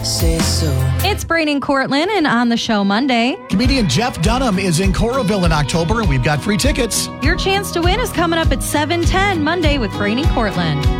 say so. It's Brain and Cortland, and on the show Monday, comedian Jeff Dunham is in Coralville in October, and we've got free tickets. your chance to win is coming up at 7:10 Monday with Brain and Cortland.